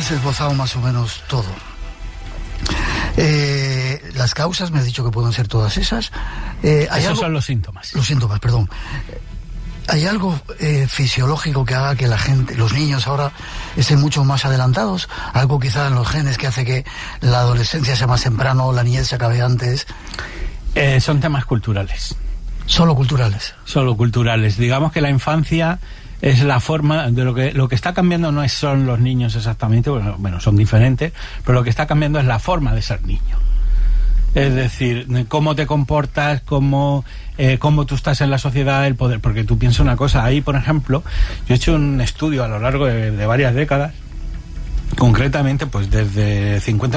has esbozado más o menos todo. Las causas, me has dicho que pueden ser todas esas. Esos son los síntomas. Los síntomas, perdón. ¿Hay algo fisiológico que haga que la gente, los niños ahora, estén mucho más adelantados? Algo quizá en los genes que hace que la adolescencia sea más temprano, la niñez se acabe antes. Son temas culturales. ¿Solo culturales? Solo culturales. Digamos que la infancia es la forma de lo que está cambiando. No son los niños exactamente, bueno, son diferentes, pero lo que está cambiando es la forma de ser niño. Es decir, cómo te comportas, cómo tú estás en la sociedad, el poder. Porque tú piensas una cosa, ahí por ejemplo, yo he hecho un estudio a lo largo de varias décadas, concretamente pues desde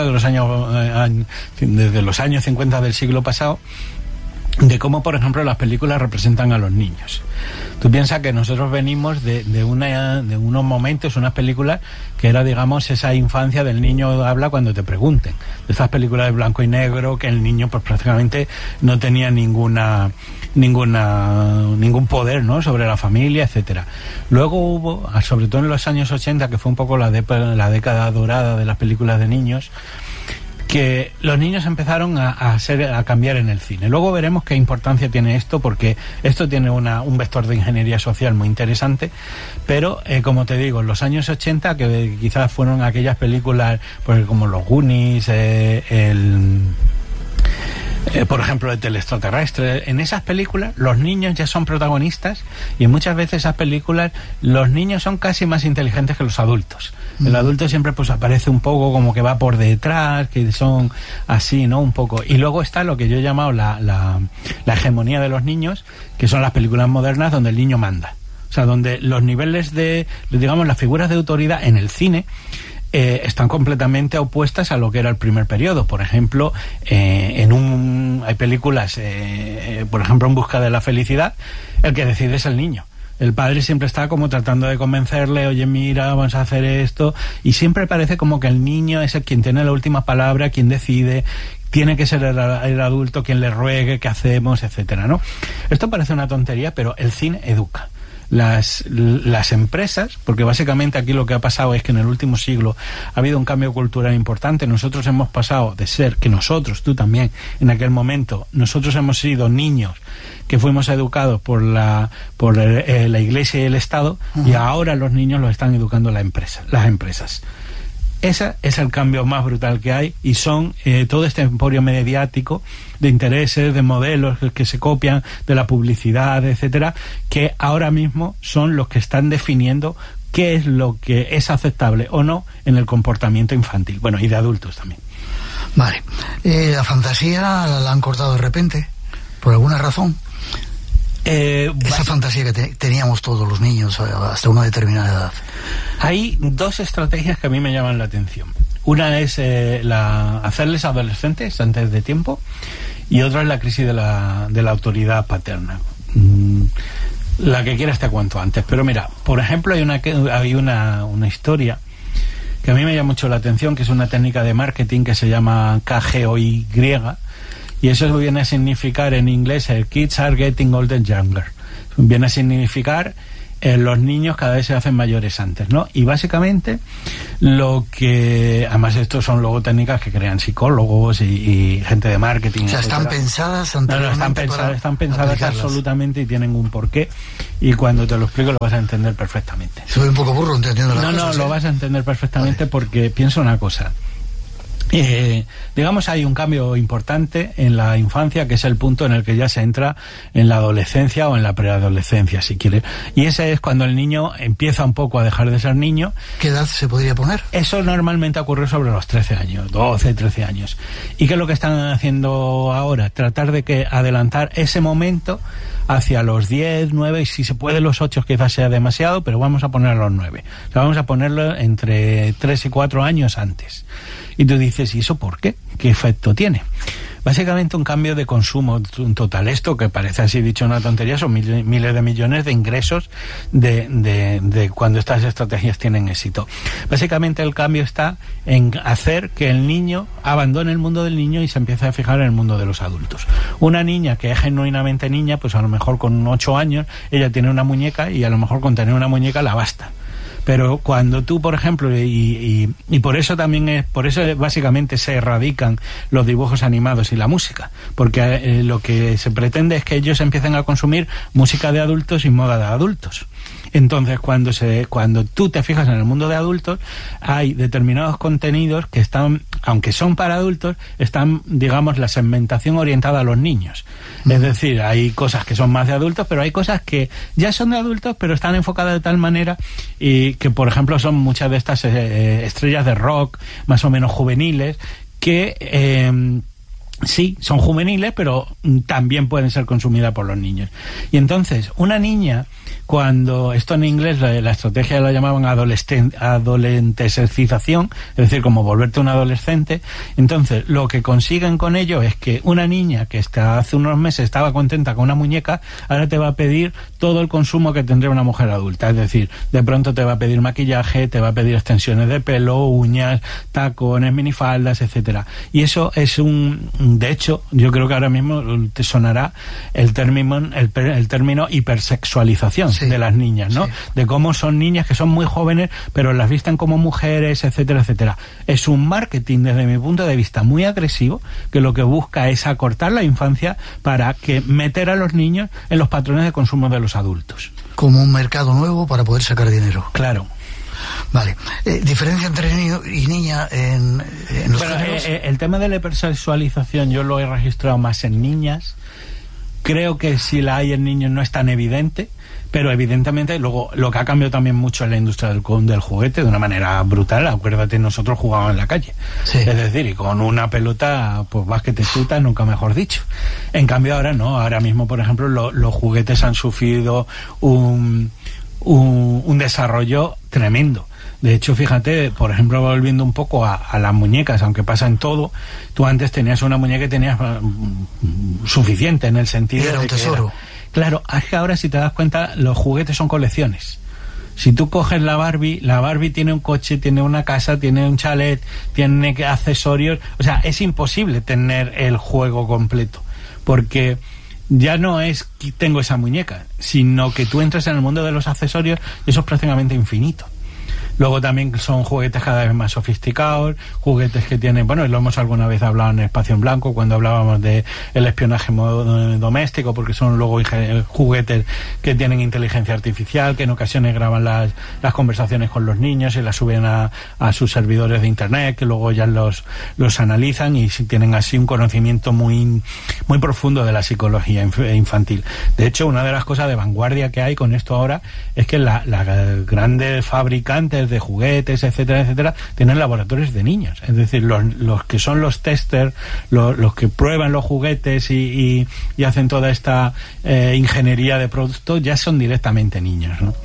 los años 50 del siglo pasado, de cómo, por ejemplo, las películas representan a los niños. Tú piensas que nosotros venimos de unos momentos, unas películas que era, digamos, esa infancia del niño habla cuando te pregunten. De estas películas de blanco y negro, que el niño pues prácticamente no tenía ningún poder, ¿no?, sobre la familia, etcétera. Luego hubo, sobre todo en los años 80, que fue un poco la década dorada de las películas de niños, que los niños empezaron a cambiar en el cine. Luego veremos qué importancia tiene esto, porque esto tiene un vector de ingeniería social muy interesante, pero como te digo, en los años 80, que quizás fueron aquellas películas pues, como los Goonies, por ejemplo, el extraterrestre, en esas películas los niños ya son protagonistas, y muchas veces esas películas los niños son casi más inteligentes que los adultos. El adulto siempre pues aparece un poco como que va por detrás, que son así, ¿no?, un poco. Y luego está lo que yo he llamado la hegemonía de los niños, que son las películas modernas donde el niño manda. O sea, donde los niveles digamos, las figuras de autoridad en el cine están completamente opuestas a lo que era el primer periodo. Por ejemplo, hay películas, por ejemplo, En busca de la felicidad, el que decide es el niño. El padre siempre está como tratando de convencerle, oye, mira, vamos a hacer esto, y siempre parece como que el niño es el quien tiene la última palabra, quien decide, tiene que ser el adulto quien le ruegue, qué hacemos, etcétera, ¿no? Esto parece una tontería, pero el cine educa. Las empresas, porque básicamente aquí lo que ha pasado es que en el último siglo ha habido un cambio cultural importante. Nosotros hemos pasado de ser, que nosotros, tú también, en aquel momento, nosotros hemos sido niños que fuimos educados por la Iglesia y el Estado, y ahora los niños los están educando las empresas. Ese es el cambio más brutal que hay, y son todo este emporio mediático de intereses, de modelos que se copian de la publicidad, etcétera, que ahora mismo son los que están definiendo qué es lo que es aceptable o no en el comportamiento infantil, bueno, y de adultos también. Vale. ¿La fantasía la han cortado de repente? ¿Por alguna razón? Esa fantasía que teníamos todos los niños hasta una determinada edad. Hay dos estrategias que a mí me llaman la atención. Una es hacerles adolescentes antes de tiempo, y otra es la crisis de la autoridad paterna. La que quieras te cuento antes, pero mira, por ejemplo, hay una historia que a mí me llama mucho la atención, que es una técnica de marketing que se llama KGOY, y eso viene a significar en inglés Kids are getting older younger. Viene a significar los niños cada vez se hacen mayores antes, ¿no? Y básicamente lo que... Además, estos son luego técnicas que crean psicólogos y gente de marketing. O sea, están pensadas anteriormente. Están pensadas absolutamente, y tienen un porqué. Y cuando te lo explico lo vas a entender perfectamente. Soy un poco burro entendiendo las cosas. Lo vas a entender perfectamente, vale. Porque piensa una cosa. Digamos, hay un cambio importante en la infancia, que es el punto en el que ya se entra en la adolescencia o en la preadolescencia, si quieres. Y ese es cuando el niño empieza un poco a dejar de ser niño. ¿Qué edad se podría poner? Eso normalmente ocurre sobre los 13 años, 12, 13 años. ¿Y qué es lo que están haciendo ahora? Tratar de adelantar ese momento hacia los 10, 9, y si se puede los 8 quizás sea demasiado, pero vamos a poner los 9. O sea, vamos a ponerlo entre 3 y 4 años antes. Y tú dices, ¿y eso por qué? ¿Qué efecto tiene? Básicamente un cambio de consumo total. Esto, que parece así dicho una tontería, son miles de millones de ingresos de cuando estas estrategias tienen éxito. Básicamente el cambio está en hacer que el niño abandone el mundo del niño y se empiece a fijar en el mundo de los adultos. Una niña que es genuinamente niña, pues a lo mejor con 8 años ella tiene una muñeca, y a lo mejor con tener una muñeca la basta. Pero cuando tú, por ejemplo, y por eso también por eso básicamente se erradican los dibujos animados y la música, porque lo que se pretende es que ellos empiecen a consumir música de adultos y moda de adultos. Entonces, cuando tú te fijas en el mundo de adultos, hay determinados contenidos que están, aunque son para adultos, están, digamos, la segmentación orientada a los niños. Es decir, hay cosas que son más de adultos, pero hay cosas que ya son de adultos, pero están enfocadas de tal manera y que, por ejemplo, son muchas de estas estrellas de rock, más o menos juveniles, que sí, son juveniles, pero también pueden ser consumidas por los niños. Y entonces, una niña, cuando esto en inglés la estrategia la llamaban adolescencización, es decir, como volverte un adolescente, entonces lo que consiguen con ello es que una niña que hace unos meses estaba contenta con una muñeca, ahora te va a pedir todo el consumo que tendría una mujer adulta, es decir, de pronto te va a pedir maquillaje, te va a pedir extensiones de pelo, uñas, tacones, minifaldas, etcétera. Y eso es de hecho, yo creo que ahora mismo te sonará el término hipersexualización, sí, de las niñas, ¿no? Sí. De cómo son niñas que son muy jóvenes, pero las visten como mujeres, etcétera, etcétera. Es un marketing, desde mi punto de vista, muy agresivo, que lo que busca es acortar la infancia para meter a los niños en los patrones de consumo de los adultos. Como un mercado nuevo para poder sacar dinero. Claro. Vale. ¿Diferencia entre niño y niña en los géneros? El tema de la hipersexualización yo lo he registrado más en niñas. Creo que si la hay en niños no es tan evidente, pero evidentemente luego lo que ha cambiado también mucho es la industria del juguete de una manera brutal. Acuérdate, nosotros jugábamos en la calle. Sí. Es decir, y con una pelota pues vas que te chutas, nunca mejor dicho. En cambio ahora no, ahora mismo por ejemplo los juguetes han sufrido un desarrollo tremendo. De hecho, fíjate, por ejemplo, volviendo un poco a las muñecas, aunque pasa en todo, tú antes tenías una muñeca y tenías suficiente en el sentido era un tesoro. Claro, es que ahora si te das cuenta, los juguetes son colecciones. Si tú coges la Barbie tiene un coche, tiene una casa, tiene un chalet, tiene accesorios, o sea, es imposible tener el juego completo, porque ya no es que tengo esa muñeca, sino que tú entras en el mundo de los accesorios y eso es prácticamente infinito. Luego también son juguetes cada vez más sofisticados, juguetes que tienen, bueno, lo hemos alguna vez hablado en Espacio en Blanco cuando hablábamos de el espionaje doméstico, porque son luego juguetes que tienen inteligencia artificial, que en ocasiones graban las conversaciones con los niños y las suben a sus servidores de internet, que luego ya los analizan y tienen así un conocimiento muy, muy profundo de la psicología infantil. De hecho, una de las cosas de vanguardia que hay con esto ahora es que las grandes fabricantes de juguetes, etcétera, etcétera, tienen laboratorios de niños. Es decir, los que son los testers, los que prueban los juguetes y hacen toda esta ingeniería de productos, ya son directamente niños, ¿no?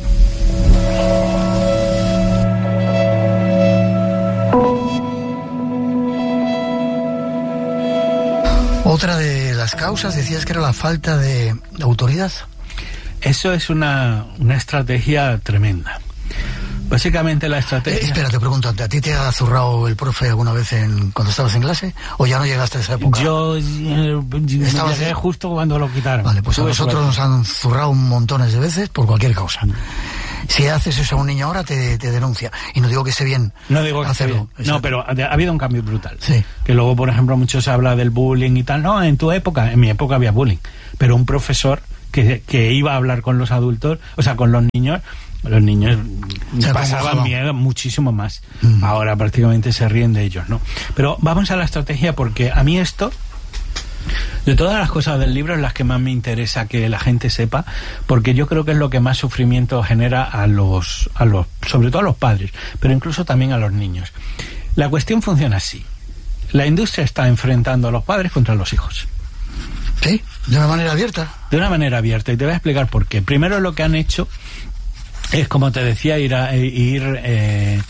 Otra de las causas, decías que era la falta de autoridad. Eso es una estrategia tremenda. Básicamente la estrategia... espera, te pregunto, ¿a ti te ha zurrado el profe alguna vez cuando estabas en clase? ¿O ya no llegaste a esa época? Yo llegué justo cuando lo quitaron. Vale, pues a nosotros nos han zurrado montones de veces por cualquier causa. Si haces eso a un niño ahora, te denuncia. Y no digo que esté bien hacerlo. No, pero ha habido un cambio brutal. Sí. Que luego, por ejemplo, mucho se habla del bullying y tal. No, en mi época había bullying. Pero un profesor que iba a hablar con los adultos, o sea, con los niños pasaban miedo muchísimo más. Ahora prácticamente se ríen de ellos, ¿no? Pero vamos a la estrategia, porque a mí esto, de todas las cosas del libro, es las que más me interesa que la gente sepa, porque yo creo que es lo que más sufrimiento genera sobre todo a los padres, pero incluso también a los niños. La cuestión funciona así: la industria está enfrentando a los padres contra los hijos. ¿Sí? ¿De una manera abierta? De una manera abierta, y te voy a explicar por qué. Primero, lo que han hecho es, como te decía, ir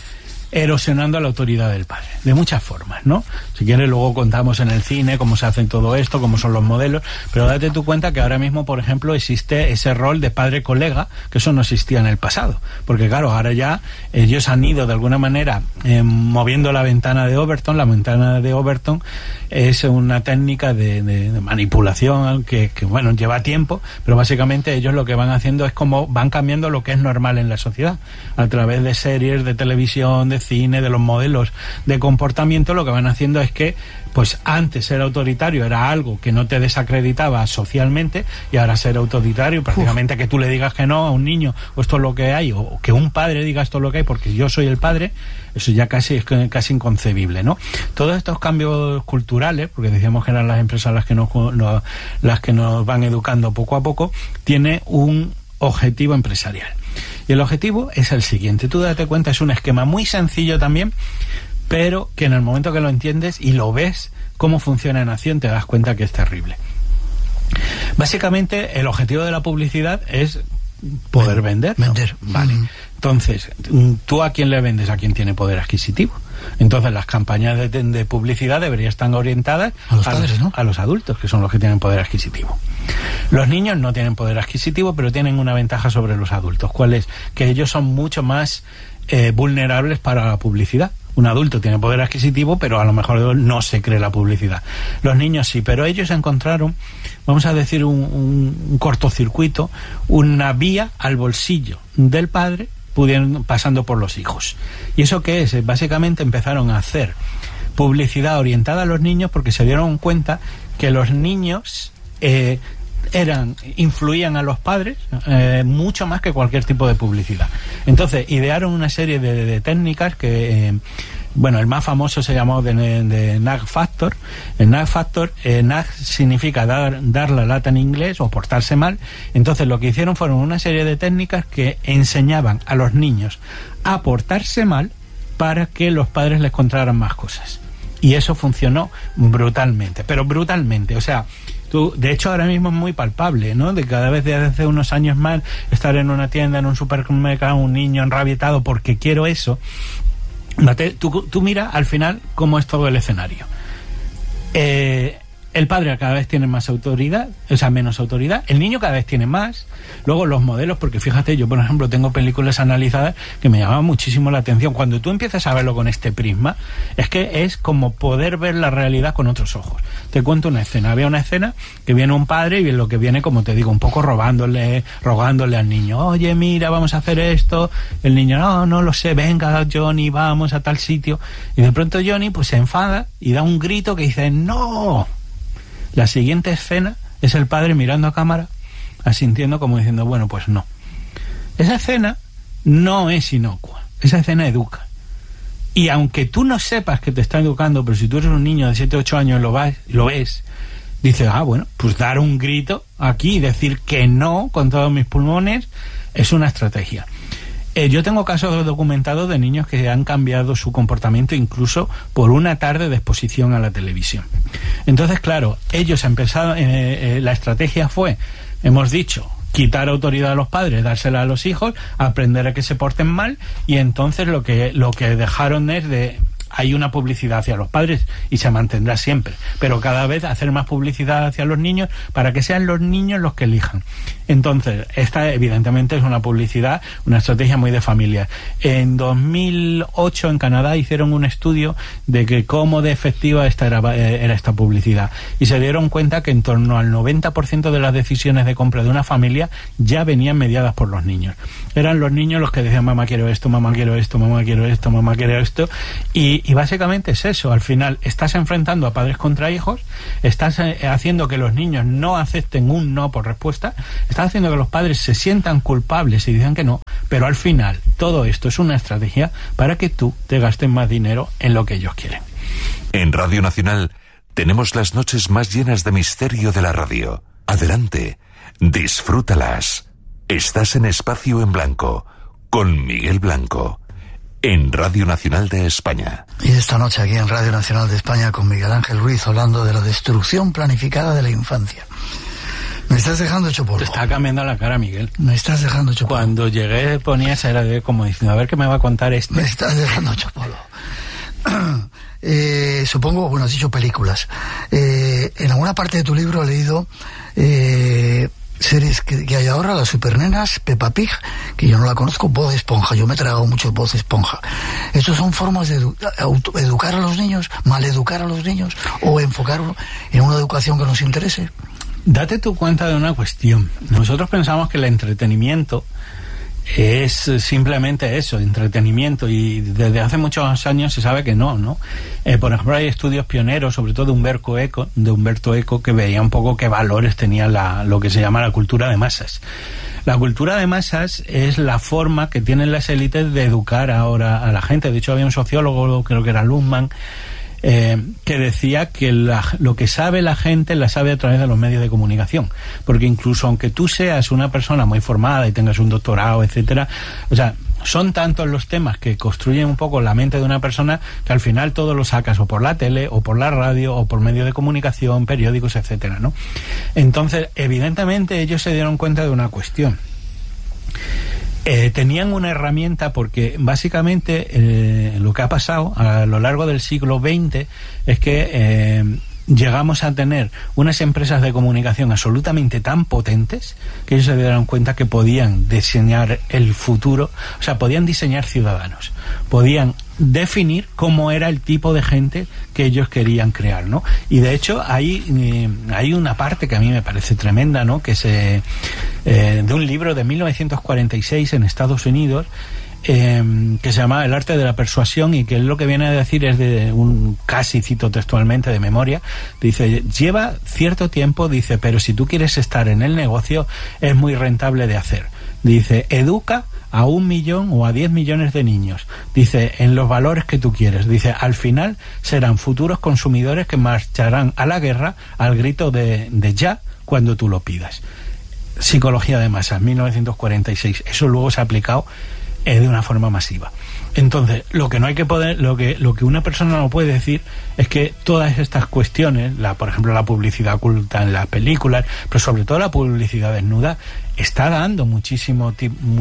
erosionando la autoridad del padre, de muchas formas, ¿no? Si quieres luego contamos en el cine cómo se hace todo esto, cómo son los modelos, pero date tú cuenta que ahora mismo, por ejemplo, existe ese rol de padre-colega, que eso no existía en el pasado, porque claro, ahora ya ellos han ido de alguna manera moviendo la ventana de Overton. La ventana de Overton es una técnica de manipulación que bueno, lleva tiempo, pero básicamente ellos lo que van haciendo es como van cambiando lo que es normal en la sociedad, a través de series, de televisión, de cine, de los modelos de comportamiento. Lo que van haciendo es que pues antes ser autoritario era algo que no te desacreditaba socialmente, y ahora ser autoritario, prácticamente que tú le digas que no a un niño, o esto es lo que hay, o que un padre diga esto es lo que hay porque yo soy el padre, eso ya es casi inconcebible, ¿no? Todos estos cambios culturales, porque decíamos que eran las empresas las que nos van educando poco a poco, tiene un objetivo empresarial. Y el objetivo es el siguiente. Tú date cuenta, es un esquema muy sencillo también, pero que en el momento que lo entiendes y lo ves cómo funciona en acción, te das cuenta que es terrible. Básicamente, el objetivo de la publicidad es poder vender, ¿no? Vender. Vale. Entonces, ¿tú a quién le vendes? A quien tiene poder adquisitivo. Entonces, las campañas de publicidad deberían estar orientadas a los padres, ¿no? A los adultos, que son los que tienen poder adquisitivo. Los niños no tienen poder adquisitivo, pero tienen una ventaja sobre los adultos. ¿Cuál es? Que ellos son mucho más vulnerables para la publicidad. Un adulto tiene poder adquisitivo, pero a lo mejor no se cree la publicidad. Los niños sí, pero ellos encontraron, vamos a decir, un cortocircuito, una vía al bolsillo del padre, pasando por los hijos. ¿Y eso qué es? Básicamente empezaron a hacer publicidad orientada a los niños porque se dieron cuenta que los niños influían a los padres mucho más que cualquier tipo de publicidad. Entonces idearon una serie de técnicas que bueno, el más famoso se llamó de Nag Factor. El Nag Factor, Nag significa dar la lata en inglés o portarse mal. Entonces lo que hicieron fueron una serie de técnicas que enseñaban a los niños a portarse mal para que los padres les contaran más cosas. Y eso funcionó brutalmente, pero brutalmente, o sea, de hecho ahora mismo es muy palpable, ¿no? De cada vez desde hace unos años más estar en una tienda, en un supermercado, un niño enrabietado porque quiero eso. Tú mira al final cómo es todo el escenario. El padre cada vez tiene más autoridad, o sea, menos autoridad. El niño cada vez tiene más. Luego los modelos, porque fíjate, yo por ejemplo tengo películas analizadas que me llaman muchísimo la atención. Cuando tú empiezas a verlo con este prisma, es que es como poder ver la realidad con otros ojos. Te cuento una escena. Había una escena que viene un padre y lo que viene, como te digo, un poco rogándole al niño. Oye, mira, vamos a hacer esto. El niño, no lo sé, venga Johnny, vamos a tal sitio. Y de pronto Johnny pues se enfada y da un grito que dice, ¡no! La siguiente escena es el padre mirando a cámara, asintiendo como diciendo, bueno, pues no. Esa escena no es inocua, esa escena educa. Y aunque tú no sepas que te está educando, pero si tú eres un niño de 7 o 8 años y lo ves, dices, bueno, pues dar un grito aquí y decir que no con todos mis pulmones es una estrategia. Yo tengo casos documentados de niños que han cambiado su comportamiento incluso por una tarde de exposición a la televisión. Entonces, claro, ellos empezaron, la estrategia fue, hemos dicho, quitar autoridad a los padres, dársela a los hijos, aprender a que se porten mal, y entonces lo que dejaron es de... Hay una publicidad hacia los padres y se mantendrá siempre, pero cada vez hacer más publicidad hacia los niños para que sean los niños los que elijan. Entonces, esta evidentemente es una publicidad, una estrategia muy de familia. En 2008 en Canadá hicieron un estudio de que cómo de efectiva era esta publicidad, y se dieron cuenta que en torno al 90% de las decisiones de compra de una familia ya venían mediadas por los niños. Eran los niños los que decían, mamá quiero esto, mamá quiero esto, mamá quiero esto, mamá quiero esto, y básicamente es eso. Al final estás enfrentando a padres contra hijos, estás haciendo que los niños no acepten un no por respuesta, estás haciendo que los padres se sientan culpables y digan que no, pero al final todo esto es una estrategia para que tú te gastes más dinero en lo que ellos quieren. En Radio Nacional tenemos las noches más llenas de misterio de la radio. Adelante, disfrútalas. Estás en Espacio en Blanco con Miguel Blanco en Radio Nacional de España. Y esta noche aquí en Radio Nacional de España con Miguel Ángel Ruiz, hablando de la destrucción planificada de la infancia. Me estás dejando hecho polvo. Te está cambiando la cara, Miguel. Me estás dejando hecho polvo. Cuando llegué ponía esa era de como diciendo, a ver qué me va a contar este. Me estás dejando hecho polvo. Supongo, bueno, has dicho películas. En alguna parte de tu libro he leído series que hay ahora, las Supernenas, Peppa Pig, que yo no la conozco, Bob Esponja. Yo me he tragado mucho Bob Esponja. ¿Estos son formas de educar a los niños, maleducar a los niños, o enfocarlo en una educación que nos interese? Date tu cuenta de una cuestión. Nosotros pensamos que el entretenimiento es simplemente eso, entretenimiento, y desde hace muchos años se sabe que no. Por ejemplo, hay estudios pioneros, sobre todo de Humberto Eco, que veía un poco qué valores tenía lo que se llama la cultura de masas. La cultura de masas es la forma que tienen las élites de educar ahora a la gente. De hecho, había un sociólogo, creo que era Luhmann, que decía que lo que sabe la gente la sabe a través de los medios de comunicación, porque incluso aunque tú seas una persona muy formada y tengas un doctorado, etcétera, o sea, son tantos los temas que construyen un poco la mente de una persona que al final todo lo sacas o por la tele o por la radio o por medios de comunicación, periódicos, etcétera, ¿no? Entonces, evidentemente ellos se dieron cuenta de una cuestión. Tenían una herramienta, porque básicamente lo que ha pasado a lo largo del siglo XX es que llegamos a tener unas empresas de comunicación absolutamente tan potentes que ellos se dieron cuenta que podían diseñar el futuro, o sea, podían diseñar ciudadanos, podían definir cómo era el tipo de gente que ellos querían crear, ¿no? Y de hecho hay una parte que a mí me parece tremenda, ¿no? Que de un libro de 1946 en Estados Unidos, que se llama El arte de la persuasión, y que lo que viene a decir es casi cito textualmente de memoria, dice, lleva cierto tiempo, dice, pero si tú quieres estar en el negocio es muy rentable de hacer. Dice, educa a 1 millón o a 10 millones de niños, dice, en los valores que tú quieres, dice, al final serán futuros consumidores que marcharán a la guerra al grito de ya cuando tú lo pidas. Psicología de masas, 1946. Eso luego se ha aplicado de una forma masiva. Entonces, lo que no hay que poder, lo que una persona no puede decir es que todas estas cuestiones, por ejemplo la publicidad oculta en las películas, pero sobre todo la publicidad desnuda, está dando muchísimo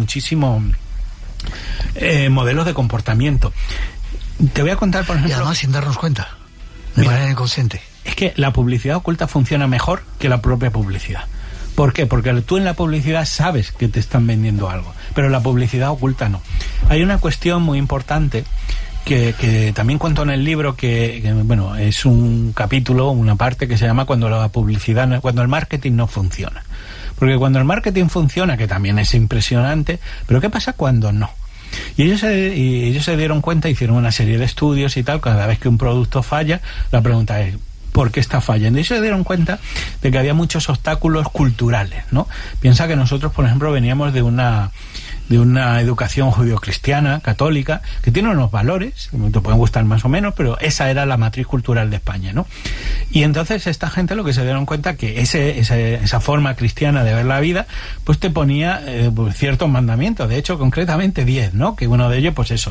modelos de comportamiento. Te voy a contar, por ejemplo, y además sin darnos cuenta, de manera inconsciente. Es que la publicidad oculta funciona mejor que la propia publicidad. ¿Por qué? Porque tú en la publicidad sabes que te están vendiendo algo, pero la publicidad oculta no. Hay una cuestión muy importante que también cuento en el libro, que bueno, es un capítulo, una parte que se llama cuando el marketing no funciona. Porque cuando el marketing funciona, que también es impresionante, pero ¿qué pasa cuando no? Y ellos se dieron cuenta, hicieron una serie de estudios y tal, cada vez que un producto falla, la pregunta es, ¿por qué está fallando? Y se dieron cuenta de que había muchos obstáculos culturales, ¿no? Piensa que nosotros, por ejemplo, veníamos de una educación judio-cristiana, católica, que tiene unos valores, que te pueden gustar más o menos, pero esa era la matriz cultural de España, ¿no? Y entonces esta gente lo que se dieron cuenta que esa forma cristiana de ver la vida, pues te ponía ciertos mandamientos, de hecho concretamente 10, ¿no? Que uno de ellos, pues eso,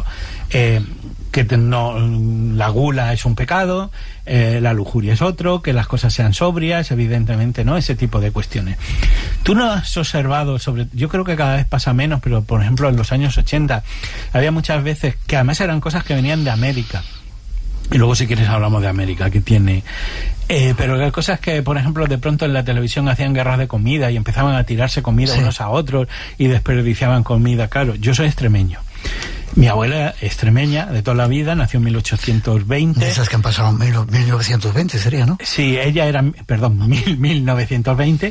la gula es un pecado, la lujuria es otro, que las cosas sean sobrias, evidentemente, ¿no? Ese tipo de cuestiones. Tú no has observado yo creo que cada vez pasa menos, pero por ejemplo en los años 80 había muchas veces que además eran cosas que venían de América, y luego si quieres hablamos de América, que tiene pero hay cosas que, por ejemplo, de pronto en la televisión hacían guerras de comida y empezaban a tirarse comida unos a otros y desperdiciaban comida. Claro, yo soy extremeño. Mi abuela extremeña de toda la vida, nació en 1820. De esas que han pasado en 1920 sería, ¿no? Sí, ella era, 1920,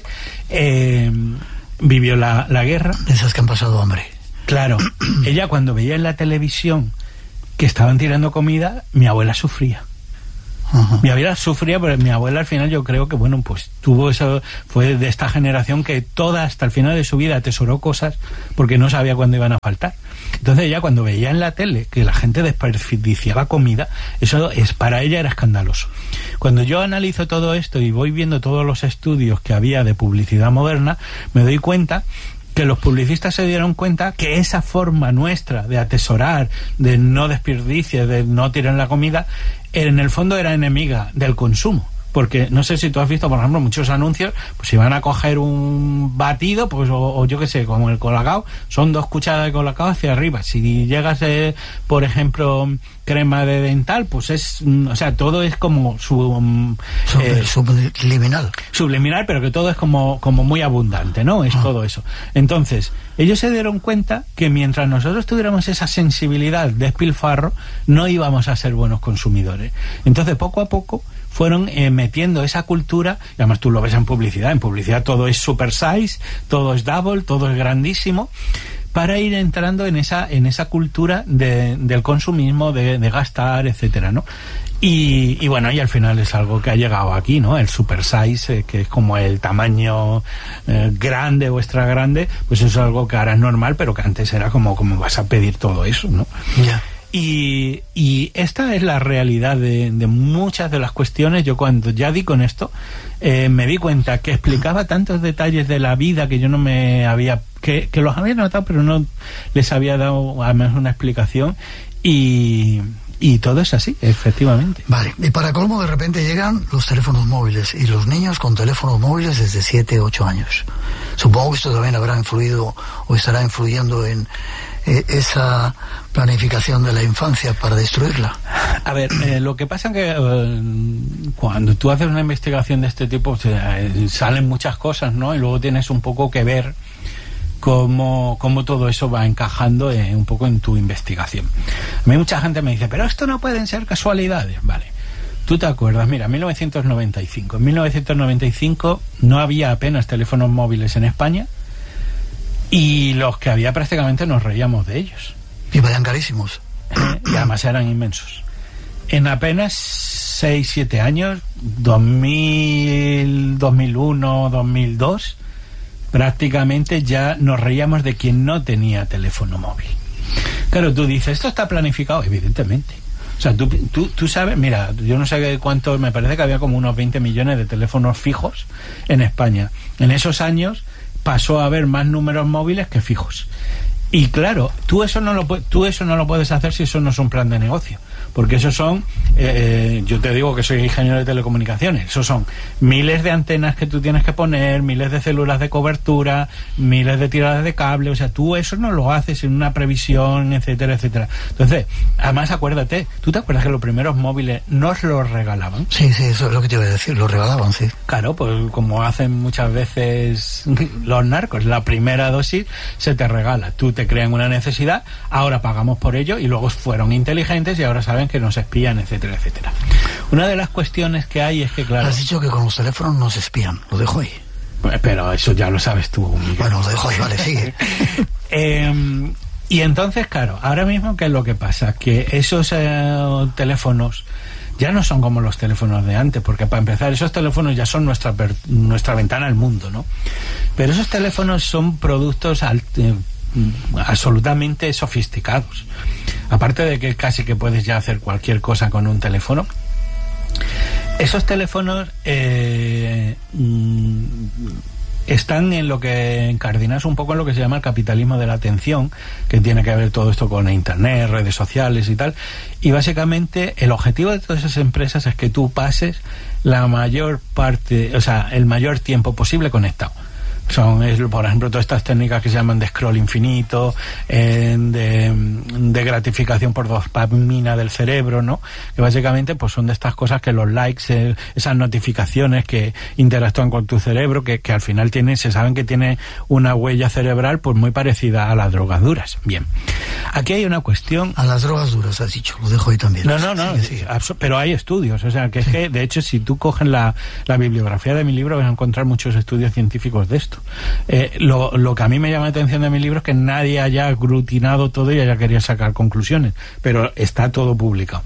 vivió la guerra. De esas que han pasado hambre. Claro, ella cuando veía en la televisión que estaban tirando comida, mi abuela sufría. Uh-huh. Mi abuela sufría, pero mi abuela al final yo creo que, bueno, pues tuvo eso, fue de esta generación que toda hasta el final de su vida atesoró cosas porque no sabía cuándo iban a faltar. Entonces ella cuando veía en la tele que la gente desperdiciaba comida, eso para ella era escandaloso. Cuando yo analizo todo esto y voy viendo todos los estudios que había de publicidad moderna, me doy cuenta que los publicistas se dieron cuenta que esa forma nuestra de atesorar, de no desperdicio, de no tirar la comida, en el fondo era enemiga del consumo. porque no sé si tú has visto, por ejemplo, muchos anuncios, pues si van a coger un batido, pues o yo qué sé, como el Colacao, son 2 cucharadas de Colacao hacia arriba. Si llegas, por ejemplo, crema de dental, pues es, o sea, todo es como subliminal. Subliminal, pero que todo es como muy abundante, ¿no? Es todo eso. Entonces, ellos se dieron cuenta que mientras nosotros tuviéramos esa sensibilidad de despilfarro, no íbamos a ser buenos consumidores. Entonces, poco a poco fueron metiendo esa cultura, y además tú lo ves en publicidad todo es super size, todo es double, todo es grandísimo, para ir entrando en esa cultura del consumismo, de gastar, etcétera, ¿no? Y bueno, y al final es algo que ha llegado aquí, ¿no? El super size, que es como el tamaño grande o extra grande, pues eso es algo que ahora es normal, pero que antes era como vas a pedir todo eso, ¿no? Ya. Y esta es la realidad de muchas de las cuestiones. Yo cuando ya di con esto, me di cuenta que explicaba tantos detalles de la vida que yo no me había... que los había notado, pero no les había dado al menos una explicación. Y todo es así, efectivamente. Vale, y para colmo de repente llegan los teléfonos móviles y los niños con teléfonos móviles desde 7, 8 años. Supongo que esto también habrá influido o estará influyendo en esa planificación de la infancia para destruirla. A ver, lo que pasa es que cuando tú haces una investigación de este tipo salen muchas cosas, ¿no? Y luego tienes un poco que ver cómo todo eso va encajando un poco en tu investigación. A mí mucha gente me dice, pero esto no pueden ser casualidades. Vale, tú te acuerdas, mira, 1995. En 1995 no había apenas teléfonos móviles en España y los que había prácticamente nos reíamos de ellos. Y valían carísimos. Y además eran inmensos. En apenas 6-7 años, 2000, 2001, 2002... prácticamente ya nos reíamos de quien no tenía teléfono móvil. Claro, tú dices, ¿esto está planificado? Evidentemente. O sea, tú sabes, mira, yo no sé cuántos, me parece que había como unos 20 millones de teléfonos fijos en España. En esos años pasó a haber más números móviles que fijos. Y claro, tú eso no lo puedes hacer si eso no es un plan de negocio. Porque esos son, yo te digo que soy ingeniero de telecomunicaciones, esos son miles de antenas que tú tienes que poner, miles de células de cobertura, miles de tiradas de cable, o sea, tú eso no lo haces en una previsión, etcétera, etcétera. Entonces, además acuérdate, ¿tú te acuerdas que los primeros móviles nos los regalaban? Sí, eso es lo que te iba a decir, los regalaban, sí. Claro, pues como hacen muchas veces los narcos, la primera dosis se te regala, tú te crean una necesidad, ahora pagamos por ello y luego fueron inteligentes y ahora saben que nos espían, etcétera, etcétera. Una de las cuestiones que hay es que, claro... Has dicho que con los teléfonos nos espían, lo dejo ahí. Pero eso ya lo sabes tú, Miguel. Bueno, lo dejo ahí, vale, sigue. Y entonces, claro, ahora mismo, ¿qué es lo que pasa? Que esos teléfonos ya no son como los teléfonos de antes, porque para empezar, esos teléfonos ya son nuestra ventana al mundo, ¿no? Pero esos teléfonos son productos absolutamente sofisticados. Aparte de que casi que puedes ya hacer cualquier cosa con un teléfono, esos teléfonos están en lo que encardinas un poco en lo que se llama el capitalismo de la atención, que tiene que ver todo esto con internet, redes sociales y tal, y básicamente el objetivo de todas esas empresas es que tú pases la mayor parte, o sea, el mayor tiempo posible conectado. Por ejemplo, todas estas técnicas que se llaman de scroll infinito, de gratificación por dopamina del cerebro, ¿no? Que básicamente pues son de estas cosas que los likes, esas notificaciones que interactúan con tu cerebro, que al final se saben que tiene una huella cerebral pues muy parecida a las drogas duras. Bien, aquí hay una cuestión... A las drogas duras, has dicho, lo dejo ahí también. No, pero hay estudios, o sea, que es que, de hecho, si tú coges la bibliografía de mi libro vas a encontrar muchos estudios científicos de esto. Lo que a mí me llama la atención de mi libro es que nadie haya aglutinado todo y haya querido sacar conclusiones, pero está todo publicado.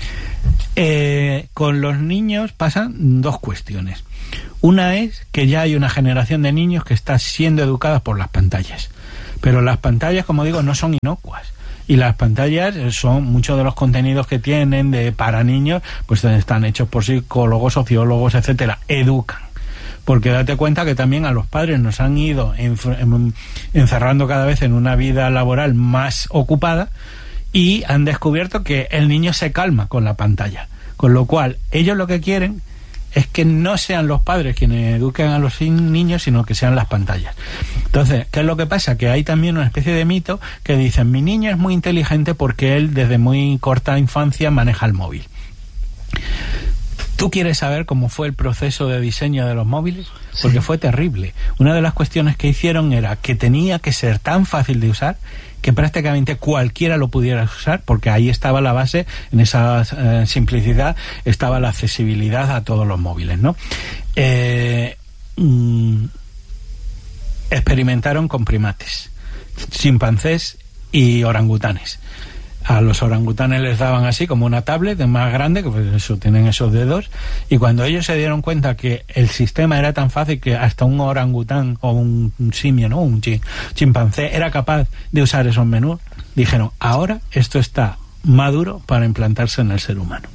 Con los niños pasan dos cuestiones. Una es que ya hay una generación de niños que está siendo educada por las pantallas, pero las pantallas, como digo, no son inocuas. Y las pantallas son muchos de los contenidos que tienen para niños, pues están hechos por psicólogos, sociólogos, etcétera, educan. Porque date cuenta que también a los padres nos han ido encerrando cada vez en una vida laboral más ocupada y han descubierto que el niño se calma con la pantalla. Con lo cual, ellos lo que quieren es que no sean los padres quienes eduquen a los niños, sino que sean las pantallas. Entonces, ¿qué es lo que pasa? Que hay también una especie de mito que dicen, mi niño es muy inteligente porque él desde muy corta infancia maneja el móvil. ¿Tú quieres saber cómo fue el proceso de diseño de los móviles? Porque fue terrible. Una de las cuestiones que hicieron era que tenía que ser tan fácil de usar que prácticamente cualquiera lo pudiera usar, porque ahí estaba la base, en esa simplicidad estaba la accesibilidad a todos los móviles, ¿no? Experimentaron con primates, chimpancés y orangutanes. A los orangutanes les daban así como una tablet más grande, que pues eso, tienen esos dedos, y cuando ellos se dieron cuenta que el sistema era tan fácil que hasta un orangután o un simio, ¿no?, un chimpancé era capaz de usar esos menús, dijeron, ahora esto está maduro para implantarse en el ser humano.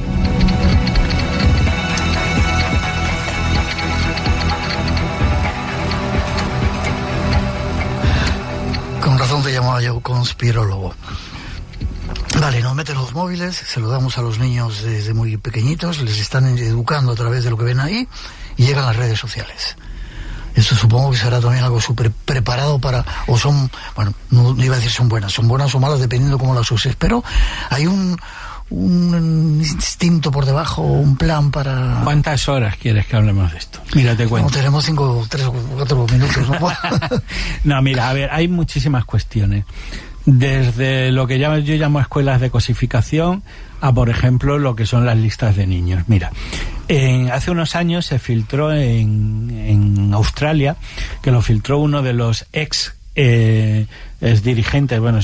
Con razón te llamaba yo conspirólogo. Vale, nos meten los móviles, se lo damos a los niños desde muy pequeñitos, les están educando a través de lo que ven ahí y llegan las redes sociales. Eso supongo que será también algo súper preparado para, o son, bueno, no iba a decir son buenas o malas dependiendo cómo las uses, pero hay un instinto por debajo, un plan para... ¿Cuántas horas quieres que hablemos de esto? Mira, te cuento. No, tenemos 3 o 4 minutos, ¿no? No, mira, a ver, hay muchísimas cuestiones. Desde lo que yo llamo escuelas de cosificación a, por ejemplo, lo que son las listas de niños. Mira, hace unos años se filtró en Australia, que lo filtró uno de los ex dirigentes, bueno,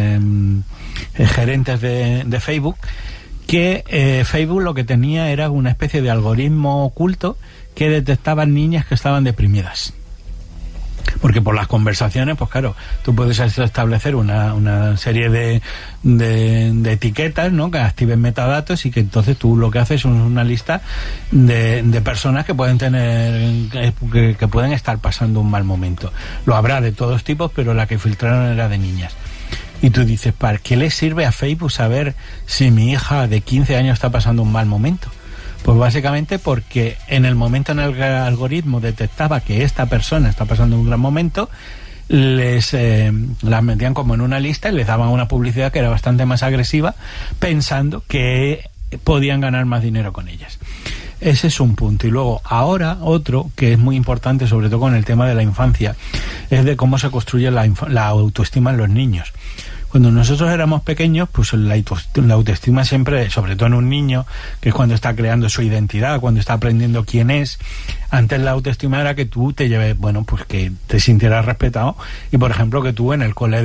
gerentes de Facebook, que Facebook lo que tenía era una especie de algoritmo oculto que detectaba niñas que estaban deprimidas. Porque por las conversaciones, pues claro, tú puedes establecer una serie de etiquetas, ¿no?, que activen metadatos, y que entonces tú lo que haces es una lista de personas que pueden tener que pueden estar pasando un mal momento. Lo habrá de todos tipos, pero la que filtraron era de niñas. Y tú dices, ¿para qué le sirve a Facebook saber si mi hija de 15 años está pasando un mal momento? Pues básicamente porque en el momento en el que el algoritmo detectaba que esta persona está pasando un gran momento, las metían como en una lista y les daban una publicidad que era bastante más agresiva, pensando que podían ganar más dinero con ellas. Ese es un punto. Y luego, ahora, otro que es muy importante, sobre todo con el tema de la infancia, es de cómo se construye la autoestima en los niños. Cuando nosotros éramos pequeños, pues la autoestima siempre, sobre todo en un niño, que es cuando está creando su identidad, cuando está aprendiendo quién es, antes la autoestima era que tú te lleves, bueno, pues que te sintieras respetado, y por ejemplo que tú en el cole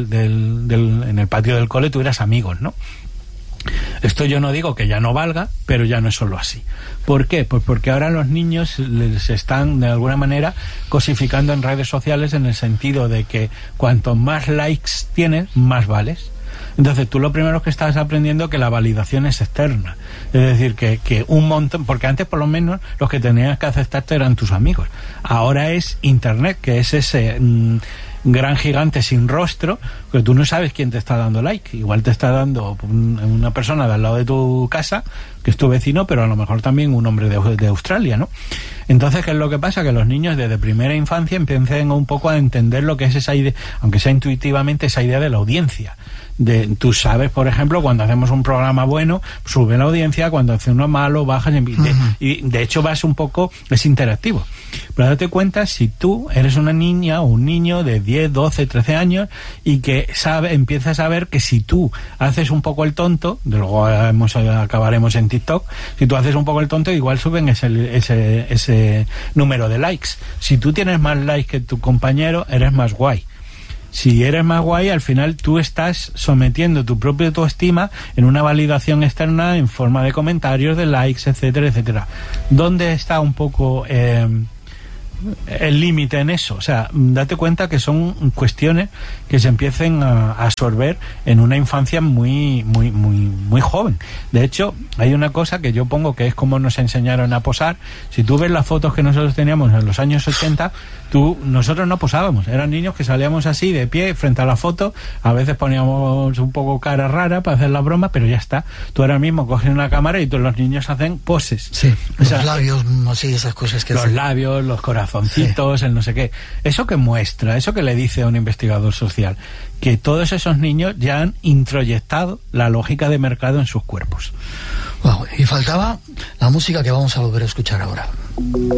en el patio del cole tuvieras amigos, ¿no? Esto yo no digo que ya no valga, pero ya no es solo así. ¿Por qué? Pues porque ahora los niños les están de alguna manera cosificando en redes sociales, en el sentido de que cuanto más likes tienes, más vales. Entonces tú lo primero que estás aprendiendo es que la validación es externa. Es decir, que un montón, porque antes por lo menos los que tenías que aceptarte eran tus amigos. Ahora es Internet, que es ese gran gigante sin rostro, que tú no sabes quién te está dando like. Igual te está dando una persona de al lado de tu casa, que es tu vecino, pero a lo mejor también un hombre de Australia, ¿no? Entonces, ¿qué es lo que pasa? Que los niños desde primera infancia empiezan un poco a entender lo que es esa idea, aunque sea intuitivamente, esa idea de la audiencia. Tú sabes, por ejemplo, cuando hacemos un programa bueno, sube la audiencia, cuando hace uno malo, bajas, y de hecho vas un poco, es interactivo. Pero date cuenta, si tú eres una niña o un niño de 10, 12, 13 años y que empiezas a ver que si tú haces un poco el tonto, luego acabaremos en TikTok, si tú haces un poco el tonto, igual suben ese número de likes. Si tú tienes más likes que tu compañero, eres más guay. Si eres más guay, al final tú estás sometiendo tu propia autoestima en una validación externa en forma de comentarios, de likes, etcétera, etcétera. ¿Dónde está un poco el límite en eso. O sea, date cuenta que son cuestiones que se empiecen a absorber en una infancia muy joven. De hecho, hay una cosa que yo pongo que es como nos enseñaron a posar. Si tú ves las fotos que nosotros teníamos en los años 80, nosotros no posábamos. Eran niños que salíamos así de pie frente a la foto. A veces poníamos un poco cara rara para hacer la broma, pero ya está. Tú ahora mismo coges una cámara y todos los niños hacen poses. Sí, los labios, así, esas cosas que los labios, los corazoncitos, el no sé qué. Eso que muestra, eso que le dice a un investigador social, que todos esos niños ya han introyectado la lógica de mercado en sus cuerpos. Wow, y faltaba la música que vamos a volver a escuchar ahora.